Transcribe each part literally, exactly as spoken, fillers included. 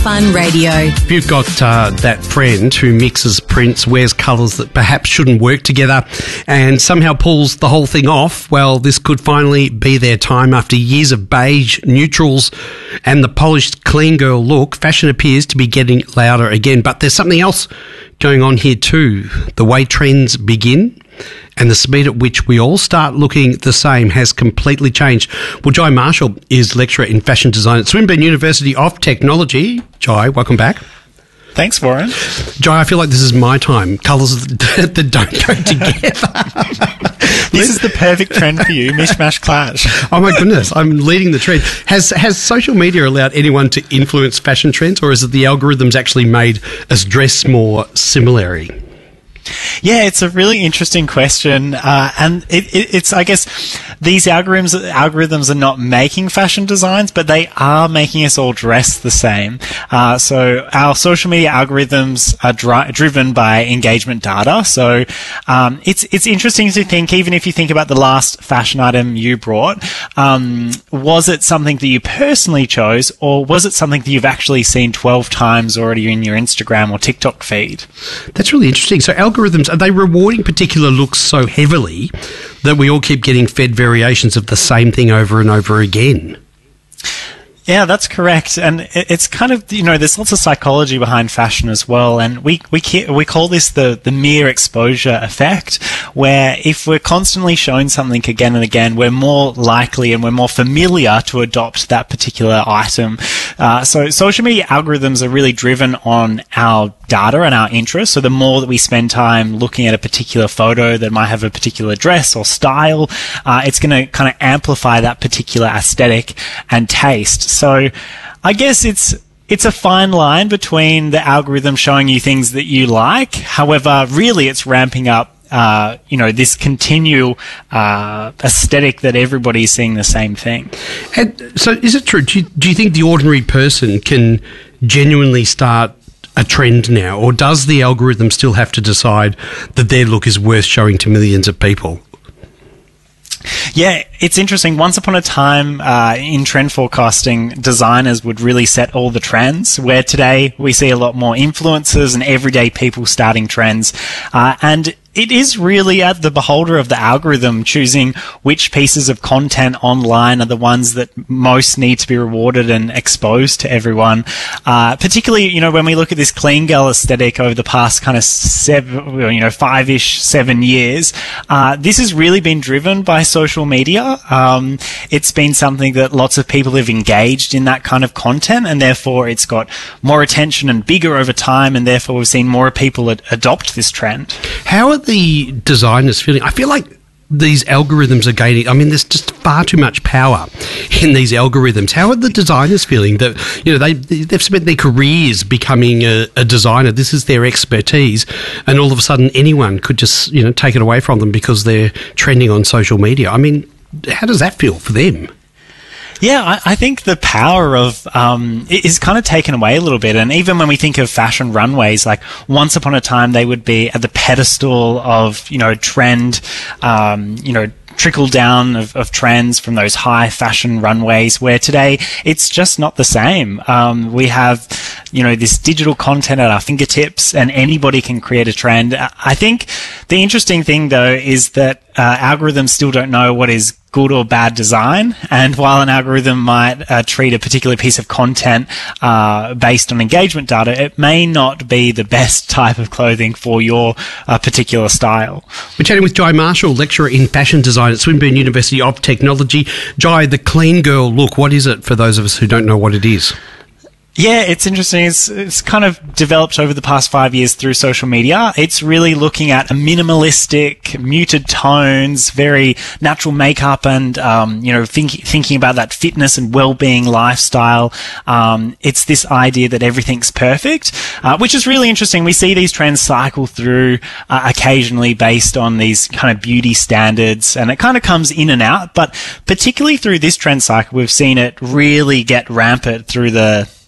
Fun Radio. If you've got uh, that friend who mixes prints, wears colours that perhaps shouldn't work together and somehow pulls the whole thing off, well, this could finally be their time. After years of beige, neutrals and the polished clean girl look, fashion appears to be getting louder again. But there's something else going on here too. The way trends begin and the speed at which we all start looking the same has completely changed. Well, Jai Marshall is lecturer in fashion design at Swinburne University of Technology. Jai, welcome back. Thanks, Warren. Jai, I feel like this is my time. Colours that, that don't go together. This is the perfect trend for you, mishmash clash. Oh my goodness, I'm leading the trend. Has has social media allowed anyone to influence fashion trends, or is it the algorithms actually made us dress more similarly? Yeah, it's a really interesting question, uh, and it, it, it's, I guess, these algorithms algorithms are not making fashion designs, but they are making us all dress the same. Uh, so our social media algorithms are dri- driven by engagement data. So um, it's it's interesting to think, even if you think about the last fashion item you brought, um, was it something that you personally chose, or was it something that you've actually seen twelve times already in your Instagram or TikTok feed? That's really interesting. So algorithms, are they rewarding particular looks so heavily that we all keep getting fed variations of the same thing over and over again? Yeah, that's correct. And it's kind of, you know, there's lots of psychology behind fashion as well. And we, we, we call this the, the mere exposure effect, where if we're constantly shown something again and again, we're more likely and we're more familiar to adopt that particular item. Uh, so social media algorithms are really driven on our data and our interests. So the more that we spend time looking at a particular photo that might have a particular dress or style, uh, it's going to kind of amplify that particular aesthetic and taste. So I guess it's it's a fine line between the algorithm showing you things that you like. However, really it's ramping up Uh, you know, this continual uh, aesthetic that everybody's seeing the same thing. And so is it true? Do you, do you think the ordinary person can genuinely start a trend now, or does the algorithm still have to decide that their look is worth showing to millions of people? Yeah, it's interesting. Once upon a time, uh, in trend forecasting, designers would really set all the trends, where today we see a lot more influencers and everyday people starting trends. Uh, and it is really at the beholder of the algorithm choosing which pieces of content online are the ones that most need to be rewarded and exposed to everyone. Uh, particularly, you know, when we look at this clean girl aesthetic over the past kind of seven, you know, five-ish, seven years, uh, this has really been driven by social media. Um, it's been something that lots of people have engaged in that kind of content, and therefore it's got more attention and bigger over time, and therefore we've seen more people ad- adopt this trend. How are the designers feeling? I feel like these algorithms are gaining, I mean, there's just far too much power in these algorithms. How are the designers feeling that, you know, they, they've spent their careers becoming a, a designer, this is their expertise, and all of a sudden anyone could just, you know, take it away from them because they're trending on social media? I mean, how does that feel for them? Yeah, I, I think the power of um, is kind of taken away a little bit. And even when we think of fashion runways, like once upon a time they would be at the pedestal of, you know, trend, um, you know, trickle down of, of trends from those high fashion runways, where today it's just not the same. Um, we have, you know, this digital content at our fingertips and anybody can create a trend. I think the interesting thing though is that uh, algorithms still don't know what is good or bad design. And while an algorithm might uh, treat a particular piece of content uh, based on engagement data, it may not be the best type of clothing for your uh, particular style. We're chatting with Jai Marshall, lecturer in fashion design at Swinburne University of Technology. Jai, the clean girl look, what is it for those of us who don't know what it is? Yeah, it's interesting. It's it's kind of developed over the past five years through social media. It's really looking at a minimalistic, muted tones, very natural makeup, and um, you know, think, thinking about that fitness and well-being lifestyle. Um, it's this idea that everything's perfect, uh, which is really interesting. We see these trends cycle through uh, occasionally based on these kind of beauty standards, and it kind of comes in and out. But particularly through this trend cycle, we've seen it really get rampant through the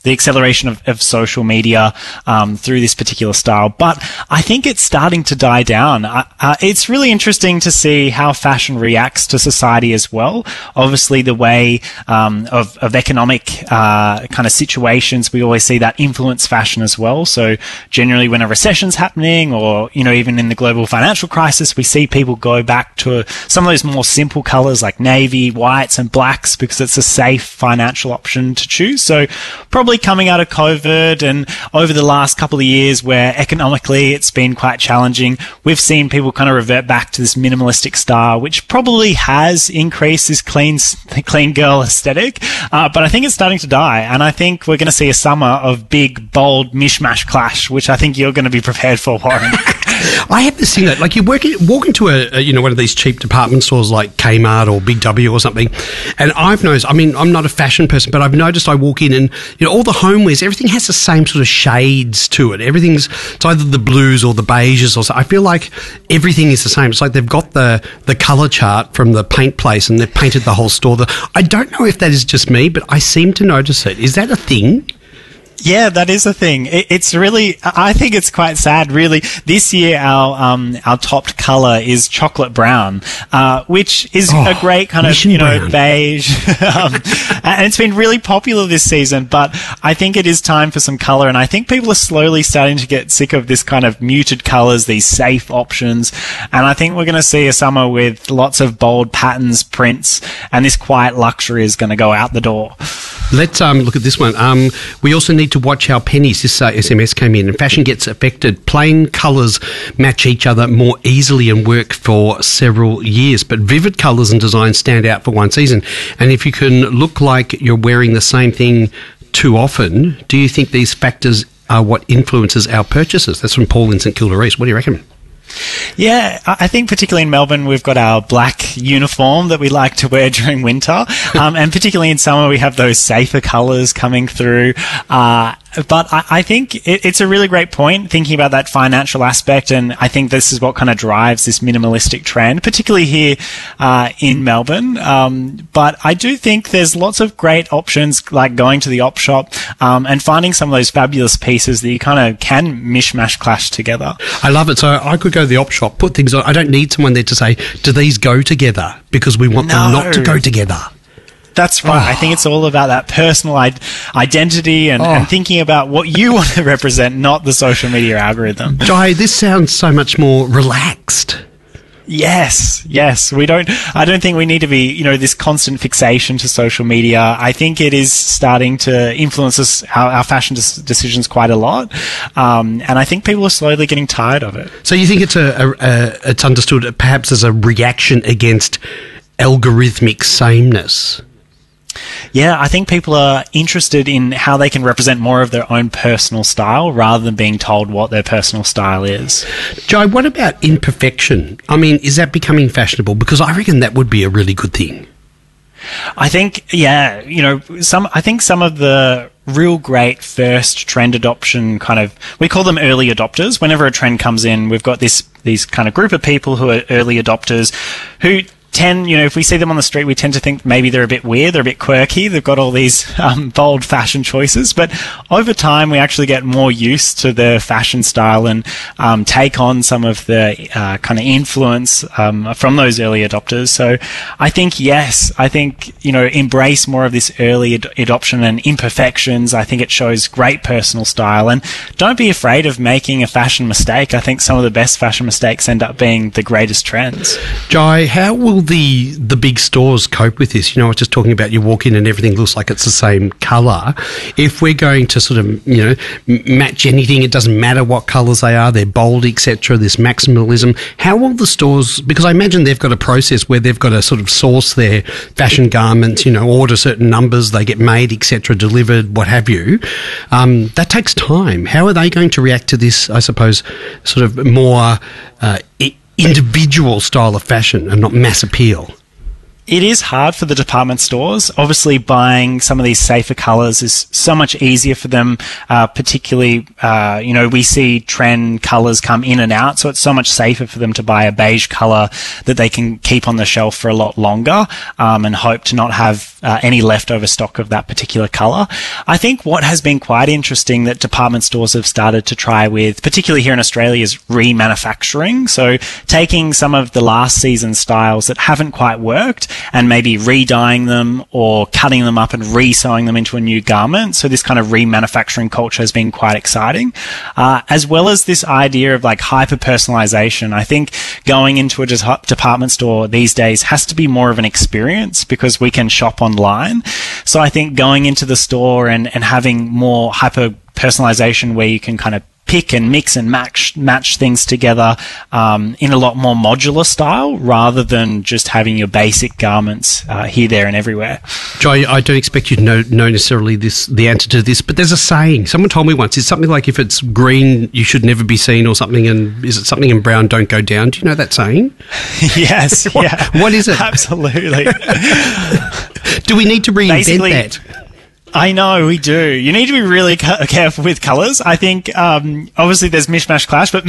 the acceleration of, of social media um, through this particular style. But I think it's starting to die down. Uh, uh, it's really interesting to see how fashion reacts to society as well. Obviously, the way um, of, of economic uh, kind of situations, we always see that influence fashion as well. So generally when a recession's happening, or, you know, even in the global financial crisis, we see people go back to some of those more simple colors like navy, whites and blacks, because it's a safe financial option to choose. So probably coming out of COVID and over the last couple of years where economically it's been quite challenging, we've seen people kind of revert back to this minimalistic style, which probably has increased this clean, clean girl aesthetic. Uh, but I think it's starting to die. And I think we're going to see a summer of big, bold mishmash clash, which I think you're going to be prepared for, Warren. I have this thing that, like, you work, walk into a, a, you know, one of these cheap department stores like Kmart or Big W or something, and I've noticed, I mean, I'm not a fashion person, but I've noticed I walk in and, you know, all the homewares, everything has the same sort of shades to it. Everything's, it's either the blues or the beiges or so. I feel like everything is the same. It's like they've got the, the colour chart from the paint place and they've painted the whole store. The, I don't know if that is just me, but I seem to notice it. Is that a thing? Yeah, that is a thing. It, it's really, I think it's quite sad, really. This year, our um, our topped colour is chocolate brown, uh, which is oh, a great kind of, you know, brown. beige. um, and it's been really popular this season, but I think it is time for some colour, and I think people are slowly starting to get sick of this kind of muted colours, these safe options, and I think we're going to see a summer with lots of bold patterns, prints, and this quiet luxury is going to go out the door. Let's um, look at this one. Um, we also need to watch our pennies. This uh, S M S came in, and fashion gets affected. Plain colours match each other more easily and work for several years, but vivid colours and designs stand out for one season. And if you can look like you're wearing the same thing too often, do you think these factors are what influences our purchases? That's from Paul in St Kilda East. What do you reckon? Yeah, I think particularly in Melbourne, we've got our black uniform that we like to wear during winter. Um, and particularly in summer, we have those safer colours coming through. Uh, But I, I think it, it's a really great point, thinking about that financial aspect, and I think this is what kind of drives this minimalistic trend, particularly here uh, in Melbourne. Um, but I do think there's lots of great options, like going to the op shop um, and finding some of those fabulous pieces that you kind of can mishmash clash together. I love it. So I could go to the op shop, put things on. I don't need someone there to say, do these go together? Because we want no. them not to go together. That's right. Oh. I think it's all about that personal I- identity and, oh. and thinking about what you want to represent, not the social media algorithm. Jai, this sounds so much more relaxed. Yes, yes. We don't, I don't think we need to be, you know, this constant fixation to social media. I think it is starting to influence us, our, our fashion des- decisions quite a lot. Um, and I think people are slowly getting tired of it. So you think it's a, a, a it's understood perhaps as a reaction against algorithmic sameness? Yeah, I think people are interested in how they can represent more of their own personal style rather than being told what their personal style is. Jai, what about imperfection? I mean, is that becoming fashionable? Because I reckon that would be a really good thing. I think, yeah, you know, some. I think some of the real great first trend adoption kind of, we call them early adopters. Whenever a trend comes in, we've got this these kind of group of people who are early adopters who tend, you know, if we see them on the street, we tend to think maybe they're a bit weird, they're a bit quirky, they've got all these um, bold fashion choices, but over time we actually get more used to their fashion style and um, take on some of the uh, kind of influence um, from those early adopters. So I think, yes, I think, you know, embrace more of this early ad- adoption and imperfections. I think it shows great personal style, and don't be afraid of making a fashion mistake. I think some of the best fashion mistakes end up being the greatest trends. Jai, how will the the big stores cope with this? You know, I was just talking about you walk in and everything looks like it's the same colour. If we're going to sort of, you know, match anything, it doesn't matter what colours they are, they're bold, et cetera, this maximalism, how will the stores, because I imagine they've got a process where they've got to sort of source their fashion garments, you know, order certain numbers, they get made, et cetera, delivered, what have you. Um, that takes time. How are they going to react to this, I suppose, sort of more uh, individual style of fashion and not mass appeal? It is hard for the department stores. Obviously, buying some of these safer colours is so much easier for them, uh, particularly, uh, you know, we see trend colours come in and out, so it's so much safer for them to buy a beige colour that they can keep on the shelf for a lot longer, um, and hope to not have uh, any leftover stock of that particular colour. I think what has been quite interesting that department stores have started to try with, particularly here in Australia, is remanufacturing. So taking some of the last season styles that haven't quite worked and maybe re-dyeing them or cutting them up and re-sewing them into a new garment. So this kind of remanufacturing culture has been quite exciting, uh, as well as this idea of like hyper-personalization. I think going into a de- department store these days has to be more of an experience because we can shop online. So I think going into the store and, and having more hyper-personalization where you can kind of pick and mix and match match things together um, in a lot more modular style rather than just having your basic garments uh, here, there and everywhere. Joy, I don't expect you to know, know necessarily this the answer to this, but there's a saying. Someone told me once, it's something like if it's green, you should never be seen or something, and is it something in brown, don't go down? Do you know that saying? Yes. what, yeah. what is it? Absolutely. Do we need to reinvent Basically, that? I know, we do. You need to be really ca- careful with colours. I think, um, obviously there's mishmash clash, but